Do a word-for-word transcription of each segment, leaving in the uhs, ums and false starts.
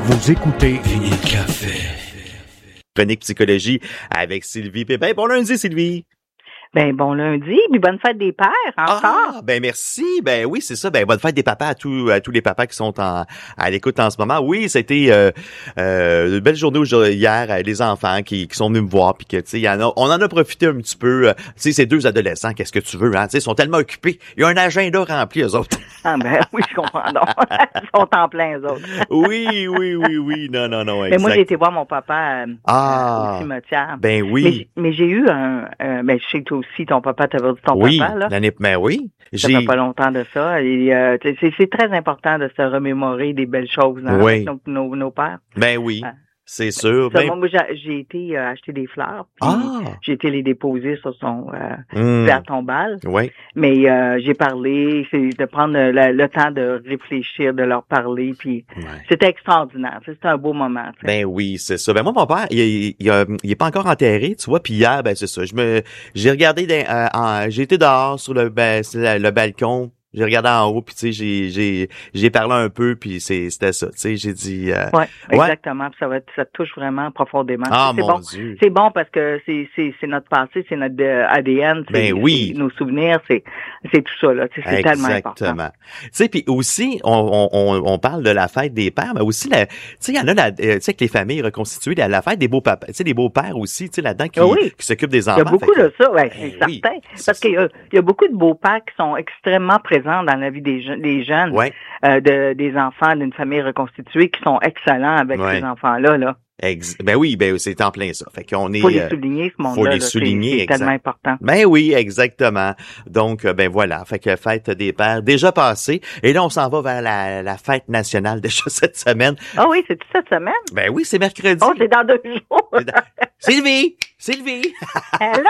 Vous écoutez Vini Café. Chronique psychologie avec Sylvie Pépin. Bon lundi, Sylvie. Ben, bon lundi, puis bonne fête des pères, encore. Ah, ben merci. Ben oui, c'est ça. Ben bonne fête des papas à tous à tous les papas qui sont en, à l'écoute en ce moment. Oui, c'était euh, euh, une belle journée hier, euh, les enfants qui, qui sont venus me voir, puis que tu sais, y en a, on en a profité un petit peu. Euh, tu sais, ces deux adolescents, qu'est-ce que tu veux, hein? Tu sais, ils sont tellement occupés. Il y a un agenda rempli, eux autres. Ah ben oui, je comprends donc. Ils sont en plein, eux autres. Oui, oui, oui, oui. Non, non, non, exact. Mais moi, j'ai été voir mon papa euh, ah, au cimetière. Ben oui. Mais, mais j'ai eu un... Euh, ben, je sais que toi aussi, ton papa, t'avais dit ton oui, papa, là. L'année, ben oui. Ça j'ai... fait pas longtemps de ça. Et euh, c'est, c'est très important de se remémorer des belles choses hein, oui. avec nos, nos, nos pères. Ben oui. Ah. C'est sûr. Ça, ben... Moi, j'ai, j'ai été euh, acheter des fleurs, puis ah. j'ai été les déposer sur son euh, mmh. pierre tombale. Oui. Mais euh, j'ai parlé, c'est de prendre le, le temps de réfléchir, de leur parler, puis ouais. c'était extraordinaire. C'était un beau moment. T'sais. Ben oui, c'est ça. Ben moi, mon père, il, il, il, il est pas encore enterré, tu vois. Puis hier, ben c'est ça. Je me, j'ai regardé, dans, euh, en, j'ai été dehors sur le, ben, le, le balcon. J'ai regardé en haut, puis tu sais, j'ai j'ai j'ai parlé un peu, puis c'est c'était ça, tu sais, j'ai dit. Euh, ouais, ouais, exactement. Puis ça va, ça te touche vraiment profondément. Ah c'est mon bon. Dieu. C'est bon parce que c'est c'est c'est notre passé, c'est notre A D N, c'est, ben oui. c'est nos souvenirs, c'est c'est tout ça là. C'est exactement. Tellement important. Exactement. Tu sais, puis aussi, on, on on parle de la fête des pères, mais aussi la, tu sais, il y en a la, tu sais, que les familles reconstituées, la, la fête des beaux papas, tu sais, les beaux pères aussi, tu sais, là-dedans qui, oui. qui s'occupent des enfants. Il y a beaucoup que, de ça, ouais, c'est ben, oui, certain. c'est Parce qu'il y a, il y a beaucoup de beaux pères qui sont extrêmement présents dans la vie des les jeunes, ouais. euh, de, des enfants d'une famille reconstituée qui sont excellents avec ouais. ces enfants-là. Là. Ex- ben oui, ben c'est en plein ça. Fait qu'on est. Faut les souligner ce monde-là. Faut les là, souligner, c'est, c'est exact. tellement important. Ben oui, exactement. Donc ben voilà, fait que fête des pères déjà passée, et là on s'en va vers la, la fête nationale déjà cette semaine. Ah oui, c'est tout cette semaine. Ben oui, c'est mercredi. Oh, c'est dans deux jours. C'est dans... Sylvie, Sylvie. Hello.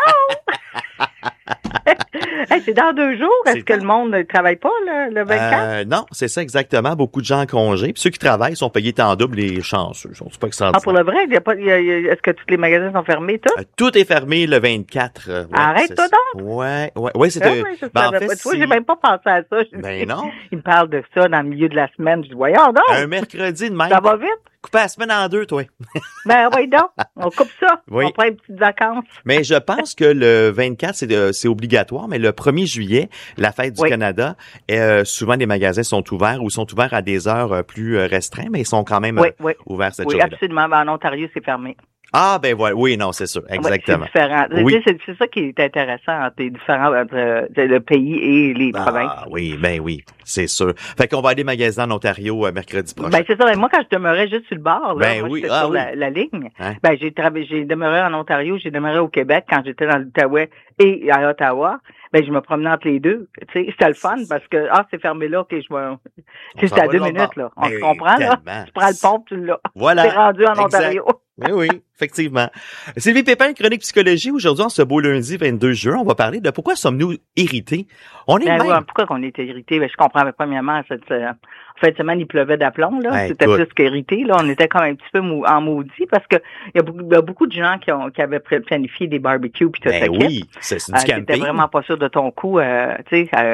Hey, c'est dans deux jours. Est-ce c'est que dans... le monde ne travaille pas le, le vingt-quatre? Euh, non, c'est ça exactement. Beaucoup de gens en congé. Puis ceux qui travaillent sont payés temps double, les chanceux. Sont pas extraordinaires. Ah, pour le vrai, il y a pas, il y a, il y a, est-ce que tous les magasins sont fermés, tout? Euh, tout est fermé le vingt-quatre. Ouais, arrête-toi donc! Ouais, ouais, ouais, c'est... Ah, oui, je ben, en fait, pas. Tu vois, j'ai même pas pensé à ça. Je ben dis, non. Il me parle de ça dans le milieu de la semaine. Je dis, voyons donc! Un mercredi de même. Ça va vite? Couper la semaine en deux, toi. Ben oui, donc. On coupe ça. Oui. On prend une petite vacances. Mais je pense que le vingt-quatre, c'est, de, c'est obligatoire, mais le premier juillet, la fête du oui. Canada, euh, souvent les magasins sont ouverts ou sont ouverts à des heures plus restreintes, mais ils sont quand même oui, euh, oui. ouverts cette oui, journée-là. Oui, absolument. Ben, en Ontario, c'est fermé. Ah, ben voilà. Oui, non, c'est sûr. Exactement. Oui, c'est différent. Oui. C'est, c'est ça qui est intéressant entre les différents, entre le pays et les ah, provinces. Ah oui, ben oui, c'est sûr. Fait qu'on va aller magasiner en Ontario euh, mercredi prochain. Ben c'est ça. Ben, moi, quand je demeurais juste sur le bord, là, ben moi, oui. j'étais ah, sur oui. la, la ligne, hein? ben j'ai travaillé, j'ai demeuré en Ontario, j'ai demeuré au Québec quand j'étais dans l'Outaouais et à Ottawa. Ben, je me promenais entre les deux. Tu sais, c'était le fun parce que, ah, c'est fermé là, ok, je vais, tu sais, c'était à deux minutes, là. On se comprend, là. Tu prends le pont, tu l'as. Voilà. T'es rendu en exact. Ontario. Oui, oui, effectivement. Sylvie Pépin, Chronique Psychologie. Aujourd'hui, en ce beau lundi vingt-deux juin, on va parler de pourquoi sommes-nous irrités. On est ben, même... ouais, pourquoi qu'on est irrités? Ben, je comprends, mais premièrement, cette, euh, en fin de semaine, il pleuvait d'aplomb, là. Ben, C'était écoute. plus qu'irrité, là. On était comme un petit peu mou- en maudit parce que il y a beaucoup, il y a beaucoup de gens qui ont, qui avaient planifié des barbecues puis tout ça. Ben oui, c'est, c'est du euh, camping. T'étais vraiment pas sûr de ton coup, euh, tu sais, euh,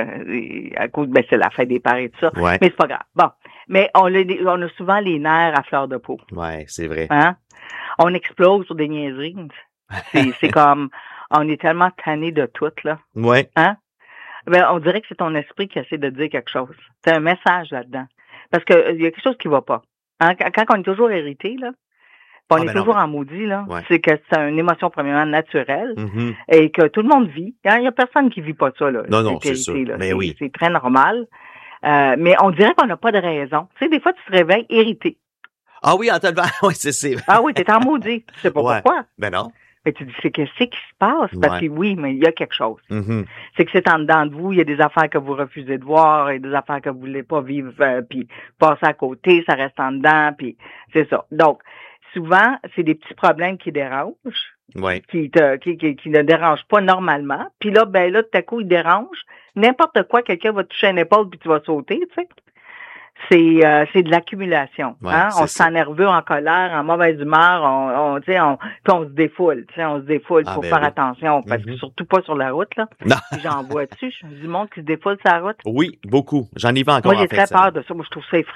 à cause, ben, c'est la fête des pères et tout ça. Ouais. Mais c'est pas grave. Bon. Mais on a, on a souvent les nerfs à fleur de peau. Ouais, c'est vrai. Hein? On explose sur des niaiseries. C'est, c'est comme, on est tellement tanné de tout, là. Ouais. Hein? Ben, on dirait que c'est ton esprit qui essaie de dire quelque chose. C'est un message là-dedans. Parce que il y a quelque chose qui va pas. Hein? Quand on est toujours irrité, là, on ah, est ben toujours non, en maudit, là, ouais. c'est que c'est une émotion premièrement naturelle mm-hmm. et que tout le monde vit. Il y a personne qui vit pas ça, là. Non, non, c'est irrité, sûr. Là. Mais c'est, oui. c'est très normal. Euh, mais on dirait qu'on n'a pas de raison. Tu sais, des fois, tu te réveilles irrité. Ah oui, en te levant. Oui, c'est c'est. Ah oui, t'es en maudit. Tu sais pas ouais. pourquoi. Ben non. Mais tu dis, c'est qu'est-ce qui se passe? Parce ouais. que oui, mais il y a quelque chose. Mm-hmm. C'est que c'est en dedans de vous, il y a des affaires que vous refusez de voir, et des affaires que vous voulez pas vivre, euh, puis passer à côté, ça reste en dedans, puis c'est ça. Donc, souvent, c'est des petits problèmes qui dérangent, ouais. qui, te, qui, qui, qui ne dérangent pas normalement. Puis là, ben là, tout à coup, ils dérangent. N'importe quoi, quelqu'un va te toucher une épaule puis tu vas sauter, tu sais. C'est euh, c'est de l'accumulation. Ouais, hein? On se ça. sent nerveux, en colère, en mauvaise humeur, on, on tu sais, on, puis on se défoule, tu sais, on se défoule. Il ah, faut ben faire oui. attention, parce que mm-hmm. surtout pas sur la route, là. Non. Puis j'en vois-tu, du monde qui se défoule sur la route. Oui, beaucoup. J'en ai vu encore. Moi, j'ai en très fait, peur de ça. Moi, je trouve ça effrayant.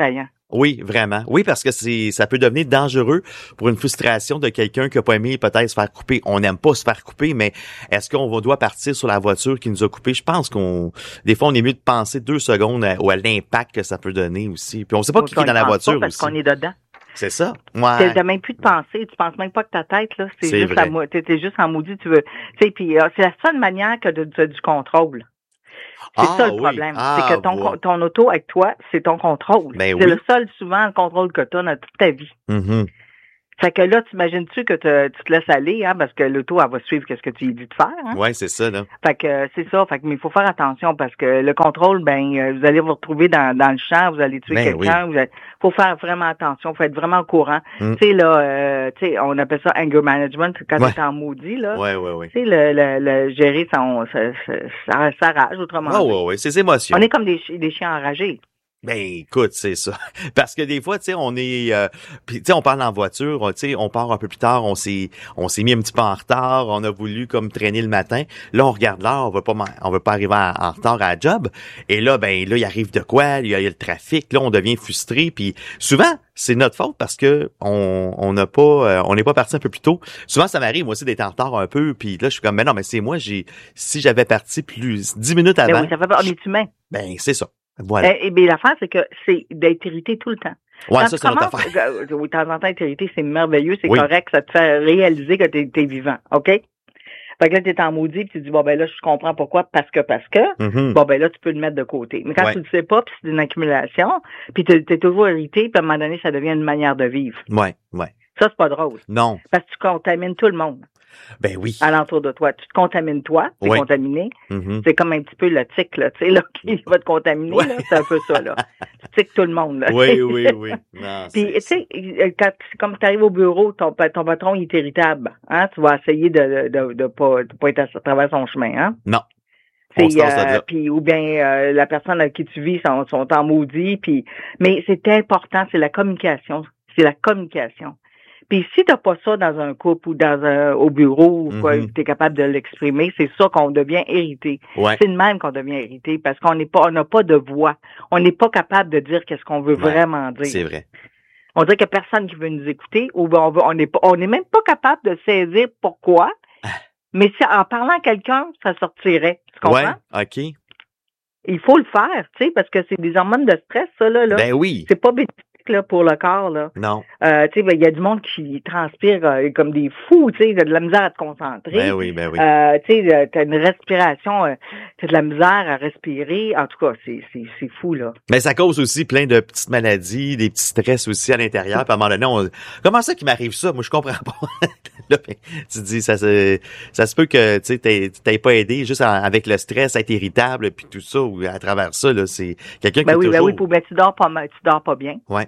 Oui, vraiment. Oui, parce que c'est ça peut devenir dangereux pour une frustration de quelqu'un qui a pas aimé peut-être se faire couper. On n'aime pas se faire couper, mais est-ce qu'on va doit partir sur la voiture qui nous a coupé? Je pense qu'on des fois on est mieux de penser deux secondes à, à l'impact que ça peut donner aussi. Puis on sait pas qui est dans la voiture parce aussi. Parce qu'on est dedans. C'est ça. Ouais. T'as même plus de pensée. Tu penses même pas que ta tête, là. C'est, c'est juste vrai. à, t'es, t'es juste en maudit, tu veux. Tu sais, puis euh, c'est la seule manière que de, de, du contrôle. C'est ah, ça le oui. problème. Ah, c'est que ton, voilà. ton auto avec toi, c'est ton contrôle. Ben c'est oui. le seul, souvent, le contrôle que tu as dans toute ta vie. Mm-hmm. Fait que là, t'imagines-tu que te, tu te laisses aller, hein, parce que l'auto, elle va suivre qu'est-ce que tu lui dis de faire, hein? Ouais, c'est ça, là. Fait que euh, c'est ça. Fait que, mais il faut faire attention parce que le contrôle, ben, euh, vous allez vous retrouver dans, dans le champ, vous allez tuer ben quelqu'un. Oui. Vous allez, faut faire vraiment attention, faut être vraiment au courant. Mm. Tu sais, là, euh, tu sais, on appelle ça anger management quand Ouais. t'es en maudit, là. Ouais, ouais, ouais. Tu sais, le, le, le gérer son, sa, sa, sa, sa rage, autrement Oh, dit. ouais, ouais, ses émotions. On est comme des, des chiens enragés. Ben écoute, c'est ça. Parce que des fois, tu sais, on est euh, puis tu sais, on parle en voiture, tu sais, on part un peu plus tard, on s'est on s'est mis un petit peu en retard, on a voulu comme traîner le matin. Là, on regarde l'heure, on veut pas on veut pas arriver en, en retard à la job. Et là, ben là, il arrive de quoi? Il y a, il y a le trafic, là, on devient frustré. Puis souvent, c'est notre faute parce que on on n'a pas euh, on n'est pas parti un peu plus tôt. Souvent, ça m'arrive moi aussi d'être en retard un peu. Puis là, je suis comme, mais non, mais c'est moi, j'ai si j'avais parti plus dix minutes avant. Ben oui, ça fait on est humain. Ben c'est ça. Voilà. Et, et bien, l'affaire, c'est que c'est d'être irrité tout le temps. Ouais, Quand ça, tu c'est notre commences, affaire. euh, oui, de temps en temps, être irrité, c'est merveilleux, c'est Oui. correct, ça te fait réaliser que t'es, t'es vivant, OK? Fait que là, t'es en maudit, puis tu dis, bon, ben là, je comprends pourquoi, parce que, parce que, Mm-hmm. bon, ben là, tu peux le mettre de côté. Mais quand Ouais. tu le sais pas, puis c'est une accumulation, puis t'es, t'es toujours irrité, puis à un moment donné, ça devient une manière de vivre. Ouais, ouais. Ça, c'est pas drôle. Non. Parce que tu contamines tout le monde Ben oui. alentour de toi. Tu te contamines toi, t'es Oui. contaminé. Mm-hmm. C'est comme un petit peu le tic, là, tu sais, là, qui va te contaminer, Ouais. là. C'est un peu ça, là. Tu tiques tout le monde, là. Oui, oui, oui. Non, Puis, c'est- tu sais, quand, comme tu arrives au bureau, ton, pa- ton patron, il est irritable. Hein? Tu vas essayer de de, de, pas, de pas être à, à travers son chemin. Hein? Non. On se C'est, lance de euh, là. puis ou bien euh, la personne avec qui tu vis sont, sont en maudit. Puis, mais c'est important, c'est la communication. C'est la communication. Puis si t'as pas ça dans un couple ou dans un au bureau, ou quoi, Mhm. tu es capable de l'exprimer, c'est ça qu'on devient irrité. Ouais. C'est de même qu'on devient irrité parce qu'on n'est pas, on n'a pas de voix. On n'est pas capable de dire qu'est-ce qu'on veut Ouais. vraiment dire. C'est vrai. On dirait qu'il n'y a personne qui veut nous écouter ou ben on veut, on n'est pas, on n'est même pas capable de saisir pourquoi. Mais si en parlant à quelqu'un, ça sortirait. Tu comprends? Ouais. OK. Il faut le faire, tu sais, parce que c'est des hormones de stress, ça, là. là. Ben oui. C'est pas bénéfique, là, pour le corps, là. Non. Euh, tu sais, ben, il y a du monde qui transpire euh, comme des fous, tu sais, t'as de la misère à te concentrer. Ben oui, ben oui. Euh, tu sais, euh, t'as une respiration, euh, t'as de la misère à respirer. En tout cas, c'est, c'est, c'est fou, là. Mais ça cause aussi plein de petites maladies, des petits stress aussi à l'intérieur. Puis à un moment donné, on... comment ça qui m'arrive ça? Moi, je comprends pas. Là, ben, tu te dis, ça se, ça se peut que tu sais, t'aies, t'aies pas aidé juste en- avec le stress, être irritable, puis tout ça, ou à travers ça, là, c'est quelqu'un qui Ben est oui, ben toujours... oui, pour, ben, tu dors pas mal, tu dors pas bien. Ouais.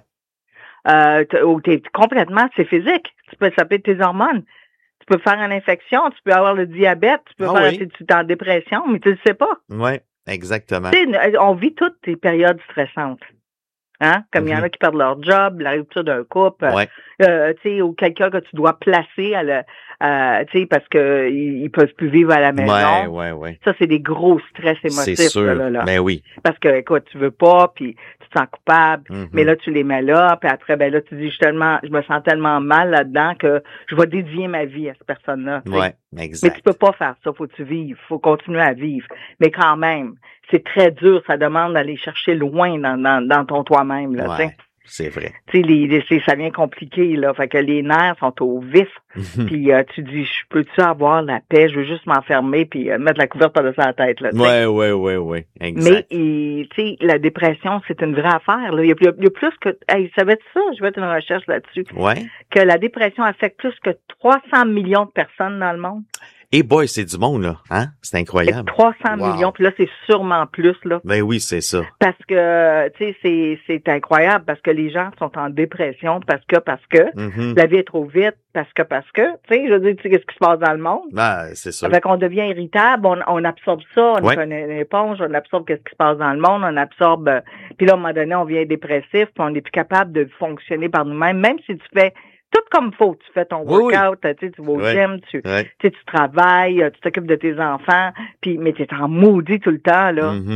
Euh, t'as- ou t'es complètement, c'est physique. Tu peux s'appeler tes hormones. Tu peux faire une infection, tu peux avoir le diabète, tu peux Ah faire, oui. tu tu es en dépression, mais tu le sais pas. Ouais, exactement. Tu sais, on vit toutes ces périodes stressantes. Hein? Comme il y en Mhm. a qui perdent leur job, la rupture d'un couple, Ouais. euh, tu sais, ou quelqu'un que tu dois placer à la, à, tu sais, parce que ils, ils peuvent plus vivre à la maison. Ouais, ouais, ouais. Ça, c'est des gros stress émotifs, C'est sûr. là, là, là. Ben oui. Parce que, écoute, tu veux pas, puis tu te sens coupable, Mhm. mais là, tu les mets là, puis après, ben là, tu dis, je, suis tellement, je me sens tellement mal là-dedans que je vais dédier ma vie à cette personne-là. tu sais. Ouais, Mais exact. tu peux pas faire ça, faut que tu vives, faut continuer à vivre. Mais quand même, c'est très dur, ça demande d'aller chercher loin dans, dans, dans ton toi-même, là, tu sais. Ouais, c'est vrai. Tu sais, les, les- c'est- ça vient compliqué, là. Fait que les nerfs sont au vif. Puis euh, tu dis, je peux-tu avoir la paix? Je veux juste m'enfermer puis euh, mettre la couverte par-dessus la tête, là. tu sais. Ouais, ouais, ouais, ouais. Mais, Exact. il- tu sais, la dépression, c'est une vraie affaire, là. Il y a, il y a plus que... Hey, savais-tu ça? Je vais faire une recherche là-dessus. Ouais. Que la dépression affecte plus que trois cents millions de personnes dans le monde. Et boy, c'est du monde, là. Hein? C'est incroyable. trois cents Wow. millions. Puis là, c'est sûrement plus, là. Ben oui, c'est ça. Parce que, tu sais, c'est, c'est incroyable parce que les gens sont en dépression parce que, parce que, Mhm. la vie est trop vite parce que, parce que, tu sais, je veux dire, tu sais, qu'est-ce qui se passe dans le monde? Ben, c'est sûr. Fait qu'on devient irritable, on, on absorbe ça, on Ouais. est une, une éponge, on absorbe qu'est-ce qui se passe dans le monde, on absorbe, euh, puis là, à un moment donné, on devient dépressif, puis on n'est plus capable de fonctionner par nous-mêmes, même si tu fais tout comme faut, tu fais ton Oui, oui. workout, tu sais, tu vas au Ouais. gym, tu, Ouais. tu sais, tu travailles, euh, tu t'occupes de tes enfants, puis mais t'es en maudit tout le temps, là. Mhm.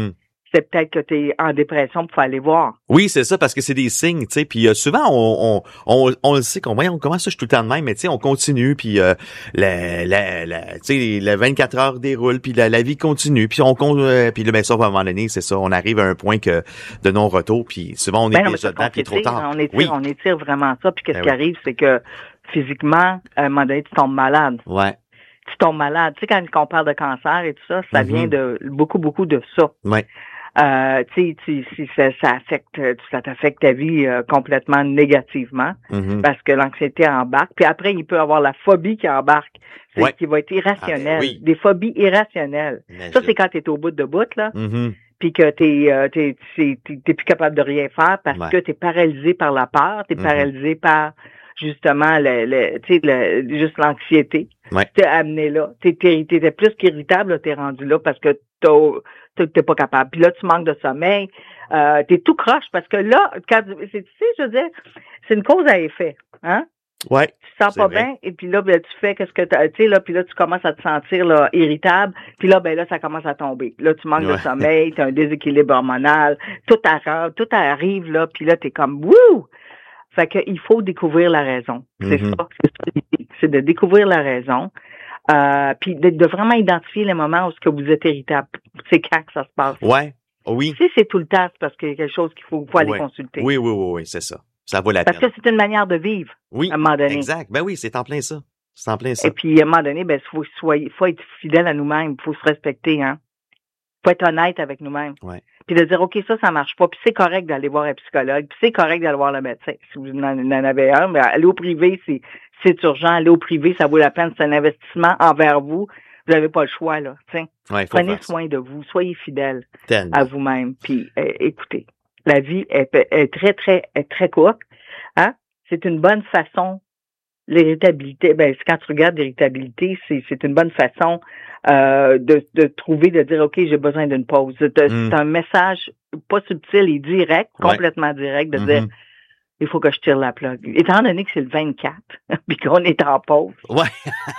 c'est peut-être que tu es en dépression pour aller voir. Oui, c'est ça, parce que c'est des signes, tu sais, puis euh, souvent, on, on, on, on le sait, qu'on voit, on commence ça, je suis tout le temps de même, mais tu sais, on continue, puis euh, la, la, la, tu sais, les vingt-quatre heures déroulent, puis la, la vie continue, puis on euh, puis là, ben ça, à un moment donné, c'est ça, on arrive à un point que de non-retour, puis souvent, on est ben déjà dedans, puis trop tard. On étire, oui. on étire vraiment ça, puis qu'est-ce ben qui oui. arrive, c'est que physiquement, à un moment donné, tu tombes malade. Ouais. Tu tombes malade. Tu sais, quand on parle de cancer et tout ça, ça mm-hmm. vient de beaucoup, beaucoup de ça. Ouais. Euh, tu sais, si ça, ça affecte, ça t'affecte ta vie euh, complètement négativement, mm-hmm. parce que l'anxiété embarque. Puis après, il peut y avoir la phobie qui embarque, c'est ouais. qui va être irrationnelle. Ah, oui. Des phobies irrationnelles. Imagine. Ça, c'est quand t'es au bout de bout, là. Mm-hmm. Puis que t'es, euh, t'es, t'es, t'es, t'es plus capable de rien faire parce ouais. que t'es paralysé par la peur, t'es mm-hmm. paralysé par justement le, le tu sais, le, juste l'anxiété. Ouais. T'es amené là. T'es, t'es, t'es plus qu'irritable, là, t'es rendu là parce que t'as, t'es pas capable. Puis là, tu manques de sommeil. Euh, t'es tout croche parce que là, quand c'est, tu sais, je veux dire, c'est une cause à effet, hein? Ouais. Tu te sens pas vrai. Bien, et puis là, ben, tu fais qu'est-ce que tu sais, là, puis là, tu commences à te sentir là, irritable, puis là, ben là, ça commence à tomber. Là, tu manques ouais. de sommeil, t'as un déséquilibre hormonal, tout arrive, tout arrive, là, puis là, t'es comme wouh! Fait que il faut découvrir la raison. C'est mm-hmm. ça, c'est ça, c'est de découvrir la raison. Euh, puis de, de vraiment identifier les moments où ce que vous êtes irritable. C'est quand que ça se passe. Ouais, oui. Si c'est tout le temps, c'est parce qu'il y a quelque chose qu'il faut, faut aller ouais. consulter. Oui, oui, oui, oui, c'est ça. Ça vaut la parce peine. Parce que c'est une manière de vivre. Oui, à un moment donné. Exact. Ben oui, c'est en plein ça. C'est en plein ça. Et puis, à un moment donné, ben, faut, soyez, faut être fidèle à nous-mêmes. Faut se respecter, hein. Faut être honnête avec nous-mêmes. Ouais. Puis de dire, OK, ça, ça marche pas. Puis c'est correct d'aller voir un psychologue. Puis c'est correct d'aller voir le médecin. Si vous en, en avez un, mais aller au privé, c'est, c'est urgent. Aller au privé, ça vaut la peine. C'est un investissement envers vous. Vous n'avez pas le choix, là. Ouais, prenez soin de vous. Soyez fidèles Tellement. à vous-même. Puis euh, écoutez, la vie est, est très, très, est très courte. Hein? C'est une bonne façon. L'irritabilité, ben, quand tu regardes l'irritabilité, c'est, c'est une bonne façon euh, de, de trouver, de dire, OK, j'ai besoin d'une pause. C'est, mm. c'est un message pas subtil et direct, ouais. complètement direct, de mm-hmm. dire, il faut que je tire la plug. Étant donné que c'est le vingt-quatre, puis qu'on est en pause, ouais.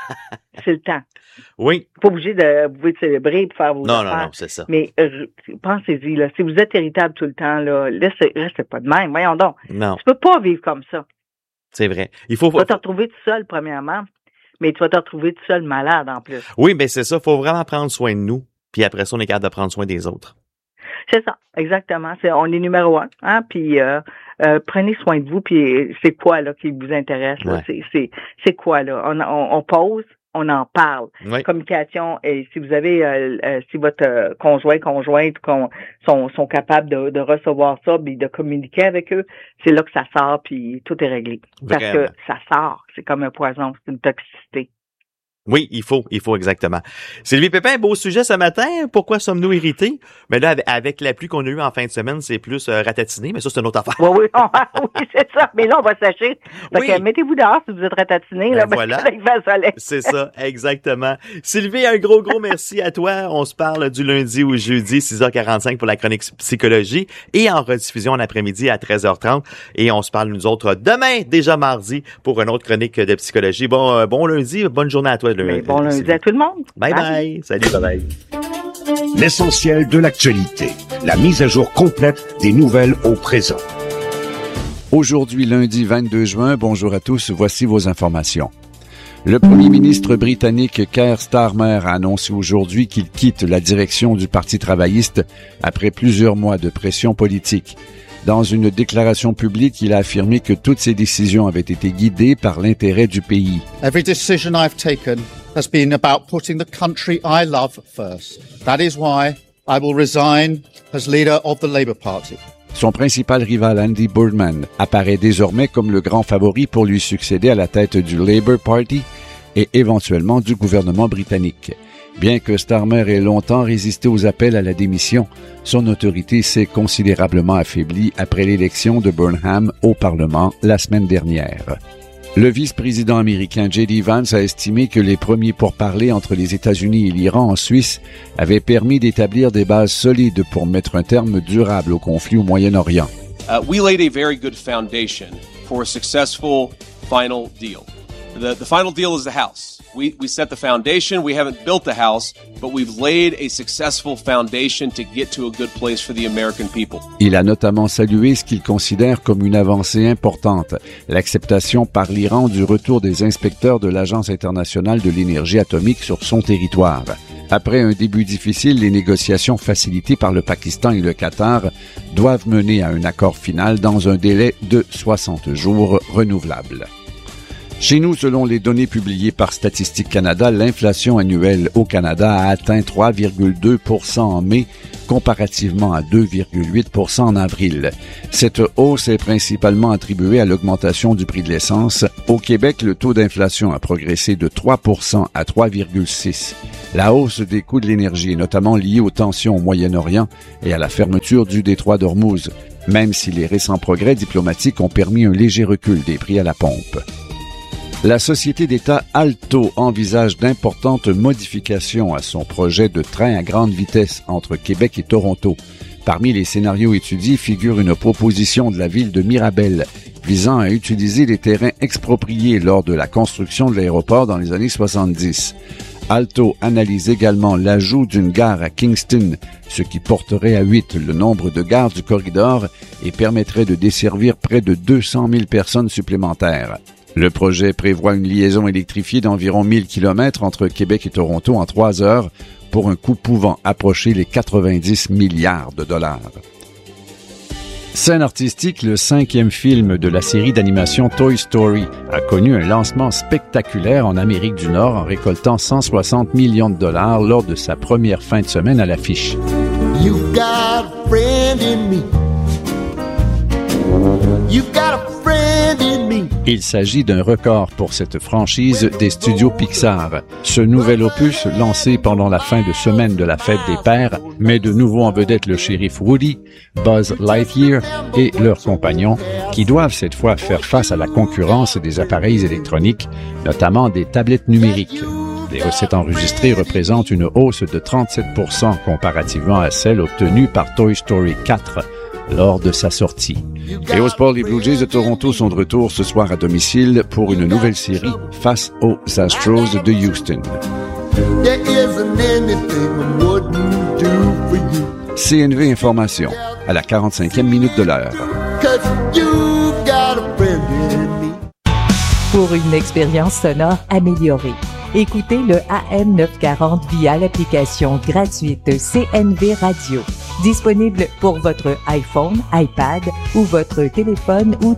c'est le temps. Oui. Pas obligé de, vous pouvez célébrer pour faire vos non, affaires. Non, non, c'est ça. Mais euh, pensez-y, là, si vous êtes irritable tout le temps, là, laissez, restez pas de même. Voyons donc. Non. Tu peux pas vivre comme ça. C'est vrai. Il faut. Tu vas te retrouver tout seul, premièrement, mais tu vas te retrouver tout seul malade en plus. Oui, mais c'est ça. Il faut vraiment prendre soin de nous. Puis après ça, on est capable de prendre soin des autres. C'est ça, exactement. C'est, on est numéro un. Hein? Puis euh, euh, prenez soin de vous. Puis c'est quoi là qui vous intéresse là? Ouais. C'est, c'est, c'est quoi là? On, on, on pose. On en parle. Oui. Communication, et si vous avez, euh, euh, si votre euh, conjoint, conjointe con, sont, sont capables de, de recevoir ça, puis de communiquer avec eux, c'est là que ça sort, puis tout est réglé. Vraiment. Parce que ça sort, c'est comme un poison, c'est une toxicité. Oui, il faut, il faut exactement. Sylvie Pépin, beau sujet ce matin. Pourquoi sommes-nous irrités? Mais là, avec la pluie qu'on a eue en fin de semaine, c'est plus euh, ratatiné, mais ça, c'est une autre affaire. Oui, oui, on, oui, c'est ça. Mais là, on va sécher. Donc, oui. mettez-vous dehors si vous êtes ratatiné, là, ben voilà. Parce que là, il fait soleil. C'est ça, exactement. Sylvie, un gros, gros merci à toi. On se parle du lundi au jeudi, six heures quarante-cinq pour la chronique psychologie et en rediffusion en après-midi à treize heures trente. Et on se parle, nous autres, demain, déjà mardi, pour une autre chronique de psychologie. Bon, euh, bon lundi, bonne journée à toi. Mais bon lundi Sylvie. À tout le monde. Bye bye. bye. Salut, bye bye. L'essentiel de l'actualité. La mise à jour complète des nouvelles au présent. Aujourd'hui, lundi vingt-deux juin, bonjour à tous, voici vos informations. Le premier ministre britannique Keir Starmer a annoncé aujourd'hui qu'il quitte la direction du Parti travailliste après plusieurs mois de pression politique. Dans une déclaration publique, il a affirmé que toutes ses décisions avaient été guidées par l'intérêt du pays. Every decision I've taken has been about putting the country I love first. That is why I will resign as leader of the Labour Party. Son principal rival Andy Boardman apparaît désormais comme le grand favori pour lui succéder à la tête du Labour Party et éventuellement du gouvernement britannique. Bien que Starmer ait longtemps résisté aux appels à la démission, son autorité s'est considérablement affaiblie après l'élection de Burnham au Parlement la semaine dernière. Le vice-président américain J D Vance a estimé que les premiers pourparlers entre les États-Unis et l'Iran en Suisse avaient permis d'établir des bases solides pour mettre un terme durable au conflit au Moyen-Orient. Uh, we laid a very good foundation for a successful final deal. The, the final deal is the House. We, we set the foundation. We haven't built the house, but we've laid a successful foundation to get to a good place for the American people. Il a notamment salué ce qu'il considère comme une avancée importante, l'acceptation par l'Iran du retour des inspecteurs de l'Agence internationale de l'énergie atomique sur son territoire. Après un début difficile, les négociations facilitées par le Pakistan et le Qatar doivent mener à un accord final dans un délai de soixante jours renouvelable. Chez nous, selon les données publiées par Statistique Canada, l'inflation annuelle au Canada a atteint trois virgule deux pour cent en mai, comparativement à deux virgule huit pour cent en avril. Cette hausse est principalement attribuée à l'augmentation du prix de l'essence. Au Québec, le taux d'inflation a progressé de trois pour cent à trois virgule six pour cent. La hausse des coûts de l'énergie est notamment liée aux tensions au Moyen-Orient et à la fermeture du détroit d'Ormuz, même si les récents progrès diplomatiques ont permis un léger recul des prix à la pompe. La société d'État Alto envisage d'importantes modifications à son projet de train à grande vitesse entre Québec et Toronto. Parmi les scénarios étudiés figure une proposition de la ville de Mirabel visant à utiliser les terrains expropriés lors de la construction de l'aéroport dans les années soixante-dix. Alto analyse également l'ajout d'une gare à Kingston, ce qui porterait à huit le nombre de gares du corridor et permettrait de desservir près de deux cent mille personnes supplémentaires. Le projet prévoit une liaison électrifiée d'environ mille kilomètres entre Québec et Toronto en trois heures pour un coût pouvant approcher les quatre-vingt-dix milliards de dollars. Scène artistique, le cinquième film de la série d'animation Toy Story a connu un lancement spectaculaire en Amérique du Nord en récoltant cent soixante millions de dollars lors de sa première fin de semaine à l'affiche. You've got a friend in me. You've got a friend in me. Il s'agit d'un record pour cette franchise des studios Pixar. Ce nouvel opus, lancé pendant la fin de semaine de la fête des pères, met de nouveau en vedette le shérif Woody, Buzz Lightyear et leurs compagnons, qui doivent cette fois faire face à la concurrence des appareils électroniques, notamment des tablettes numériques. Les recettes enregistrées représentent une hausse de trente-sept pour cent comparativement à celle obtenue par Toy Story quatre lors de sa sortie. Et au sport, les Blue Jays de Toronto sont de retour ce soir à domicile pour une nouvelle série face aux Astros de Houston. C N V Information, à la quarante-cinquième minute de l'heure. Pour une expérience sonore améliorée, écoutez le A M neuf cent quarante via l'application gratuite C N V Radio. Disponible pour votre iPhone, iPad ou votre téléphone ou